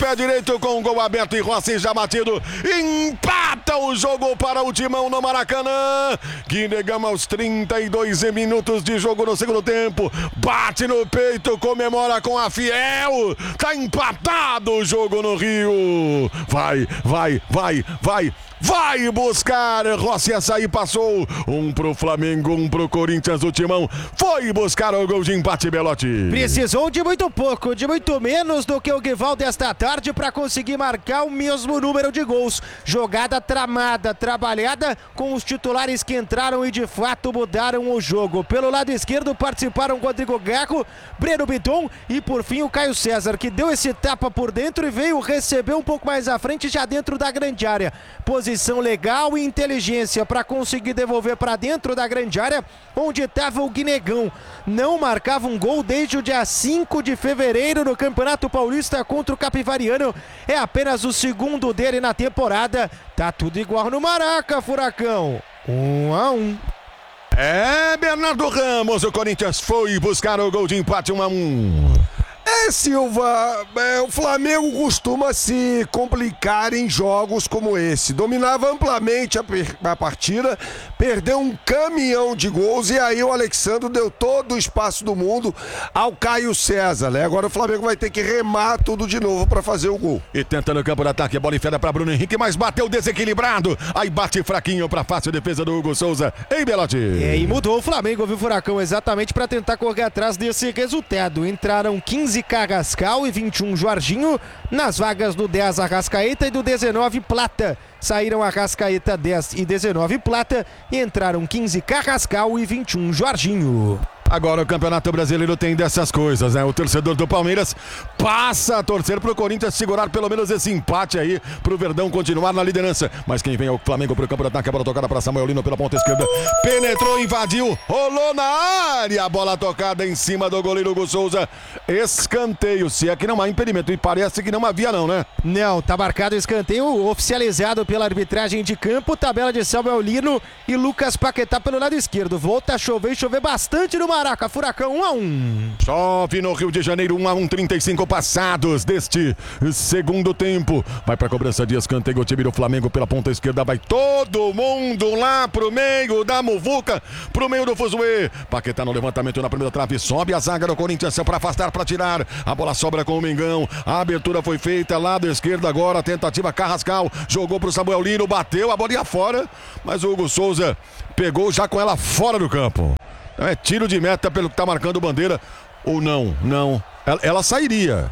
pé direito com o gol aberto e Rossi já batido. Empata o jogo para o Timão no Maracanã. Guinegão aos 32 minutos de jogo no segundo tempo. Bate no peito, comemora com a Fiel. Tá empatado o jogo no Rio. Vai buscar, Rossi açaí passou, um pro Flamengo, um pro Corinthians, o Timão foi buscar o gol de empate, Belotti. Precisou de muito pouco, de muito menos do que o Guival desta tarde para conseguir marcar o mesmo número de gols. Jogada tramada, trabalhada com os titulares que entraram e de fato mudaram o jogo. Pelo lado esquerdo participaram Rodrigo Garro, Breno Bidon e por fim o Caio César, que deu esse tapa por dentro e veio receber um pouco mais à frente, já dentro da grande área. Posição legal e inteligência para conseguir devolver para dentro da grande área, onde estava o Guinegão. Não marcava um gol desde o dia 5 de fevereiro no Campeonato Paulista contra o Capivariano. É apenas o segundo dele na temporada. Tá tudo igual no Maraca, Furacão. 1-1. Bernardo Ramos, o Corinthians foi buscar o gol de empate 1-1. Silva, o Flamengo costuma se complicar em jogos como esse. Dominava amplamente a partida, perdeu um caminhão de gols e aí o Alexandre deu todo o espaço do mundo ao Caio César, né? Agora o Flamengo vai ter que remar tudo de novo para fazer o gol. E tenta no campo de ataque, a bola enfiada para Bruno Henrique, mas bateu desequilibrado. Aí bate fraquinho para fácil defesa do Hugo Souza. Ei, Belotti. E mudou o Flamengo, viu, Furacão? Exatamente para tentar correr atrás desse resultado. Entraram 15 Carrascal e 21 Jorginho, nas vagas do 10 Arrascaeta e do 19 Plata. Saíram Arrascaeta 10 e 19 Plata e entraram 15 Carrascal e 21 Jorginho. Agora o Campeonato Brasileiro tem dessas coisas, né? O torcedor do Palmeiras passa a torcer pro Corinthians segurar pelo menos esse empate aí, pro Verdão continuar na liderança. Mas quem vem é o Flamengo pro campo de ataque, a bola tocada para Samuel Lino pela ponta esquerda. Penetrou, invadiu, rolou na área, a bola tocada em cima do goleiro Hugo Souza. Escanteio, se é que não há impedimento, e parece que não havia não, né? Não, tá marcado o escanteio oficializado pela arbitragem de campo, tabela de Samuel Lino e Lucas Paquetá pelo lado esquerdo. Volta a chover e chover bastante no Maraca, Furacão 1-1. Chove no Rio de Janeiro, 1-1, 35 passados deste segundo tempo. Vai pra cobrança de escanteio, o time do Flamengo pela ponta esquerda, vai todo mundo lá pro meio da muvuca, pro meio do fuzuê. Paquetá no levantamento na primeira trave, sobe a zaga do Corinthians pra afastar, pra tirar. A bola sobra com o Mengão, a abertura foi feita, lado esquerdo agora, tentativa Carrascal, jogou pro Samuel Lino, bateu, a bola ia fora, mas o Hugo Souza pegou já com ela fora do campo. É tiro de meta pelo que tá marcando bandeira. Ou não, ela sairia,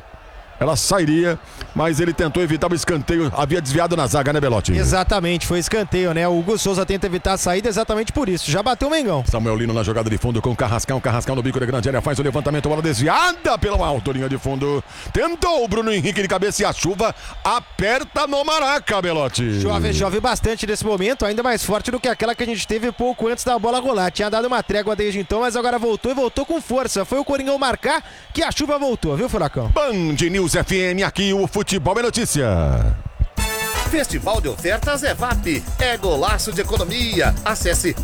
mas ele tentou evitar o escanteio, havia desviado na zaga, né, Belotti? Exatamente, foi escanteio, né? O Hugo Souza tenta evitar a saída exatamente por isso, já bateu o Mengão. Samuel Lino na jogada de fundo com o Carrascal no bico da grande área, faz o levantamento, bola desviada pelo alto, linha de fundo, tentou o Bruno Henrique de cabeça e a chuva aperta no Maraca, Belotti. Chove bastante nesse momento, ainda mais forte do que aquela que a gente teve pouco antes da bola rolar, tinha dado uma trégua desde então, mas agora voltou e voltou com força, foi o Coringão marcar que a chuva voltou, viu, Furacão? Band News FM, aqui o futebol é notícia. Festival de ofertas é VAP, é golaço de economia. Acesse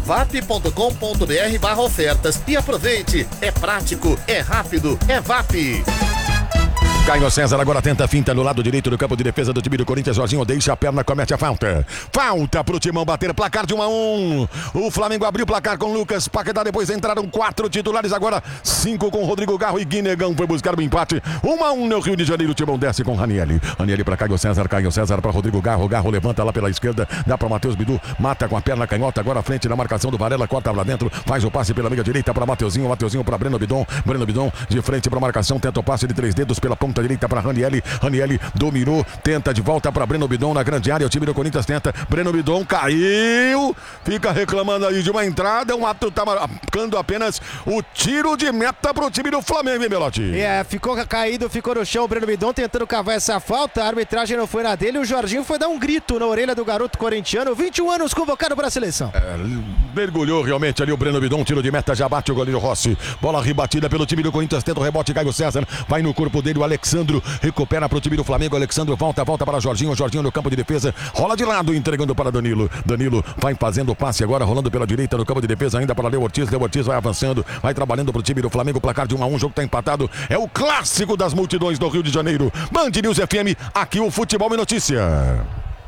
vap.com.br/ofertas e aproveite. É prático, é rápido, é VAP. Caio César agora tenta a finta no lado direito do campo de defesa do time do Corinthians. Jorginho deixa a perna, comete a falta. Falta pro Timão bater, placar de 1-1. O Flamengo abriu o placar com Lucas Paquetá, depois entraram 4 titulares, agora 5 com Rodrigo Garro e Guinegão foi buscar o empate. 1-1 no Rio de Janeiro, o Timão desce com Ranieri pra Caio César pra Rodrigo Garro. Garro levanta lá pela esquerda, dá pra Matheus Bidu, mata com a perna canhota, agora à frente na marcação do Varela, corta lá dentro, faz o passe pela meia direita pra Mateuzinho pra Breno Bidon de frente pra marcação, tenta o passe de 3 dedos pela ponta direita para Ranieri dominou, tenta de volta para Breno Bidon na grande área, o time do Corinthians tenta, Breno Bidon caiu, fica reclamando aí de uma entrada, um ato tá marcando apenas o tiro de meta pro time do Flamengo, hein, Belotti? Ficou caído, ficou no chão o Breno Bidon tentando cavar essa falta, a arbitragem não foi na dele, o Jorginho foi dar um grito na orelha do garoto corintiano, 21 anos convocado para a seleção. mergulhou realmente ali o Breno Bidon, tiro de meta, já bate o goleiro Rossi. Bola rebatida pelo time do Corinthians, tenta o rebote, Caio César, vai no corpo dele, o Alexandro recupera pro time do Flamengo, Alexandro volta para Jorginho no campo de defesa, rola de lado, entregando para Danilo vai fazendo o passe agora, rolando pela direita no campo de defesa, ainda para Leo Ortiz vai avançando, vai trabalhando pro time do Flamengo, placar de 1-1, o jogo tá empatado, é o clássico das multidões do Rio de Janeiro. Band News FM, aqui o Futebol e Notícia.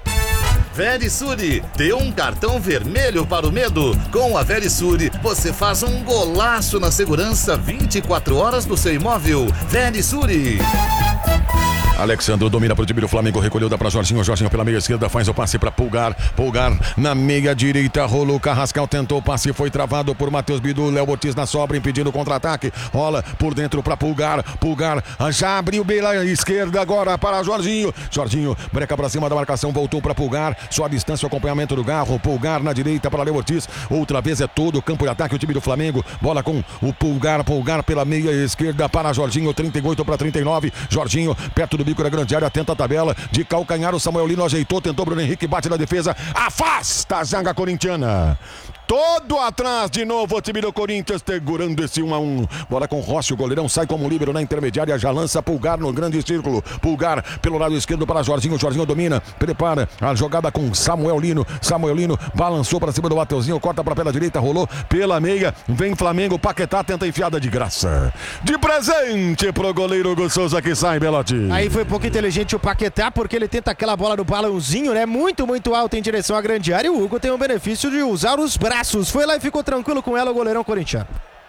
Verisure, dê um cartão vermelho para o medo. Com a Verisure, você faz um golaço na segurança 24 horas do seu imóvel. Verisure. Alexandre domina para o time do Flamengo, recolheu, dá para Jorginho pela meia esquerda, faz o passe para Pulgar na meia direita, rolou, Carrascal tentou o passe, foi travado por Matheus Bidu, Léo Ortiz na sobra, impedindo o contra-ataque, rola por dentro para Pulgar já abriu pela esquerda agora para Jorginho, breca para cima da marcação, voltou para Pulgar, só a distância, o acompanhamento do Garro, Pulgar na direita para Léo Ortiz, outra vez é todo o campo de ataque o time do Flamengo, bola com o Pulgar pela meia esquerda para Jorginho, 38-39, Jorginho perto do bico da grande área, tenta a tabela de calcanhar, o Samuel Lino ajeitou, tentou Bruno Henrique, bate na defesa, afasta a zaga corintiana. Todo atrás de novo o time do Corinthians segurando esse 1-1. Bola com Rossi, o goleirão sai como líbero na intermediária, já lança Pulgar no grande círculo. Pulgar pelo lado esquerdo para Jorginho domina, prepara a jogada com Samuel Lino balançou para cima do Mateuzinho, corta para pela direita, rolou pela meia, vem Flamengo, Paquetá tenta enfiada de graça. De presente pro goleiro Hugo Souza que sai, Belotti. Aí foi pouco inteligente o Paquetá, porque ele tenta aquela bola no balãozinho, né? Muito alto em direção à grande área, e o Hugo tem o benefício de usar os braços. Foi lá e ficou tranquilo com ela o goleirão corintiano.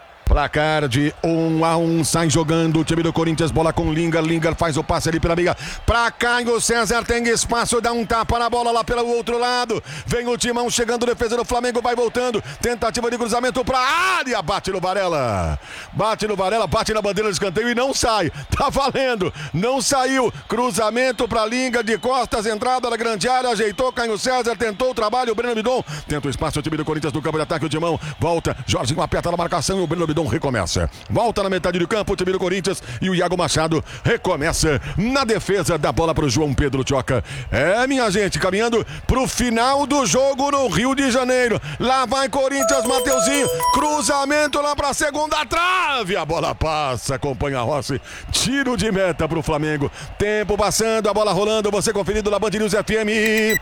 Placar de 1-1, sai jogando o time do Corinthians, bola com Lingard faz o passe ali pela meia, pra Caio César, tem espaço, dá um tapa na bola lá pelo outro lado, vem o Timão chegando, defesa do Flamengo, vai voltando, tentativa de cruzamento pra área, bate no Varela, bate na bandeira de escanteio e não sai, tá valendo, não saiu, cruzamento pra Lingard de costas, entrada na grande área, ajeitou Caio César, tentou o trabalho, o Breno Bidon, tenta o espaço, o time do Corinthians no campo de ataque, o Timão volta, Jorginho aperta na marcação e o Breno Bidon recomeça, volta na metade do campo o time do Corinthians e o Iago Machado recomeça na defesa, da bola pro João Pedro Tchoca. Minha gente, caminhando pro final do jogo no Rio de Janeiro, lá vai Corinthians, Mateuzinho, cruzamento lá pra segunda trave, a bola passa, acompanha Rossi, tiro de meta pro Flamengo, tempo passando, a bola rolando, você conferindo na Band News FM.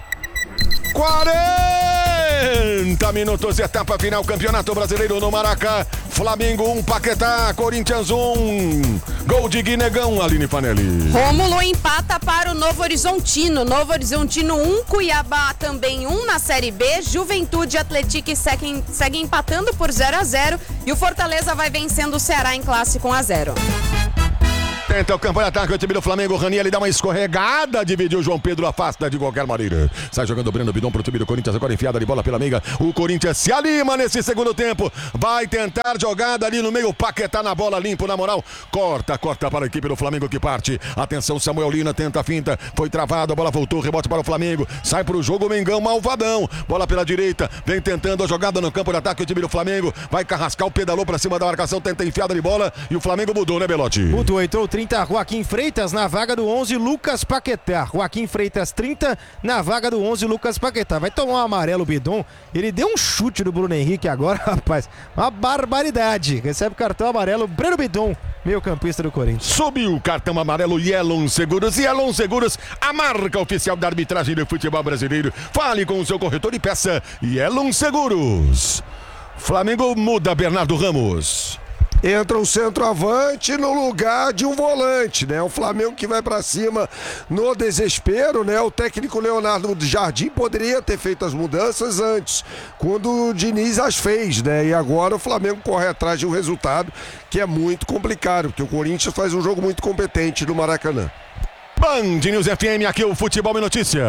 40 minutos, etapa final, Campeonato Brasileiro no Maraca. Flamengo 1, Paquetá, Corinthians 1. Gol de Guinegão, Aline Fanelli. Rômulo empata para o Novo Horizontino. Novo Horizontino 1, Cuiabá também 1 na Série B. Juventude e Atlético seguem empatando por 0-0. E o Fortaleza vai vencendo o Ceará em clássico 1-0. Tenta o campo de ataque, o time do Flamengo, o Ranieri dá uma escorregada, dividiu o João Pedro, afasta de qualquer maneira. Sai jogando o Breno Bidon pro time do Corinthians, agora enfiada de bola pela meia. O Corinthians se anima nesse segundo tempo, vai tentar jogada ali no meio, o Paquetá na bola, limpo na moral. Corta para a equipe do Flamengo que parte. Atenção, Samuel Lina tenta a finta, foi travado, a bola voltou, rebote para o Flamengo. Sai pro jogo o Mengão, malvadão. Bola pela direita, vem tentando a jogada no campo de ataque, o time do Flamengo. Vai Carrascal, pedalou pra cima da marcação, tenta enfiada de bola e o Flamengo mudou, né, Belotti? Mudou, entrou 30, Joaquim Freitas na vaga do 11, Lucas Paquetá. Joaquim Freitas 30 na vaga do 11, Lucas Paquetá. Vai tomar um amarelo, Bidon. Ele deu um chute no Bruno Henrique agora, rapaz. Uma barbaridade. Recebe cartão amarelo, Breno Bidon, meio campista do Corinthians. Subiu o cartão amarelo, Yellow Seguros. Yellow Seguros, a marca oficial da arbitragem do futebol brasileiro. Fale com o seu corretor e peça Yellow Seguros. Flamengo muda, Bernardo Ramos. Entra um centroavante no lugar de um volante, né? O Flamengo que vai pra cima no desespero, né? O técnico Leonardo Jardim poderia ter feito as mudanças antes, quando o Diniz as fez, né? E agora o Flamengo corre atrás de um resultado que é muito complicado, porque o Corinthians faz um jogo muito competente no Maracanã. Band News FM, aqui é o Futebol e Notícia.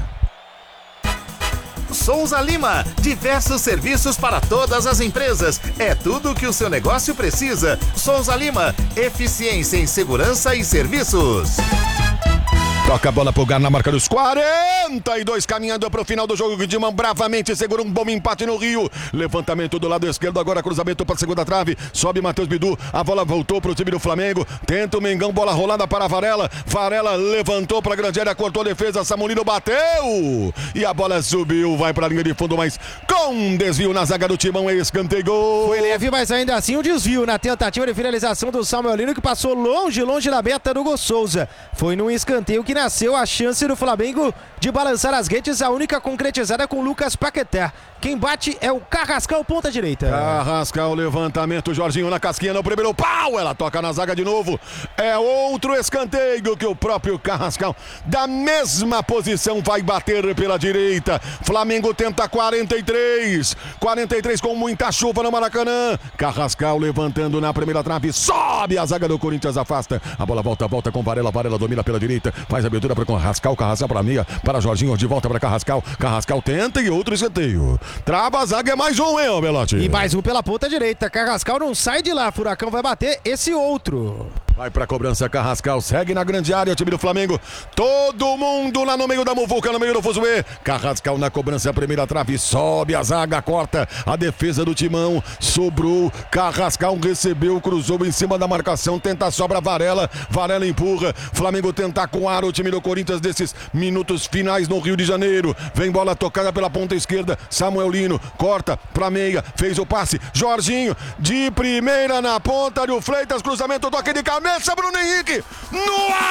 Souza Lima, diversos serviços para todas as empresas. É tudo o que o seu negócio precisa. Souza Lima, eficiência em segurança e serviços. Toca a bola pro Gar na marca dos 42, caminhando pro final do jogo. Timão bravamente segura um bom empate no Rio. Levantamento do lado esquerdo, agora cruzamento para a segunda trave. Sobe Matheus Bidu, a bola voltou pro time do Flamengo. Tenta o Mengão, bola rolada para Varela. Varela levantou pra grande área, cortou a defesa. Samulino bateu e a bola subiu, vai pra linha de fundo, mas com desvio na zaga do Timão, é escanteio, gol. Foi leve, mas ainda assim o desvio na tentativa de finalização do Samuelino, que passou longe da meta do Hugo Souza. Foi num escanteio que nasceu a chance do Flamengo de balançar as redes, a única concretizada com Lucas Paquetá. Quem bate é o Carrascal, ponta direita. Carrascal, levantamento, Jorginho na casquinha, no primeiro pau, ela toca na zaga de novo. É outro escanteio que o próprio Carrascal, da mesma posição, vai bater pela direita. Flamengo tenta 43 com muita chuva no Maracanã. Carrascal levantando na primeira trave, sobe a zaga do Corinthians, afasta. A bola volta com Varela, Varela domina pela direita, faz a abertura para Carrascal, Carrascal para meia, para Jorginho, de volta para Carrascal. Carrascal tenta e outro escanteio. Trava a zaga, é mais um, hein, Belotti? E mais um pela ponta direita. Carrascal não sai de lá, Furacão vai bater esse outro. Vai pra cobrança, Carrascal, segue na grande área, o time do Flamengo. Todo mundo lá no meio da muvuca, no meio do fuzuê. Carrascal na cobrança, a primeira trave, sobe a zaga, corta a defesa do Timão. Sobrou, Carrascal recebeu, cruzou em cima da marcação, tenta a sobra, Varela. Varela empurra, Flamengo tenta coar o time do Corinthians desses minutos finais no Rio de Janeiro. Vem bola tocada pela ponta esquerda, Samuelino, corta pra meia, fez o passe, Jorginho, de primeira na ponta, do Freitas, cruzamento, toque de cabeça, Bruno Henrique, no ar!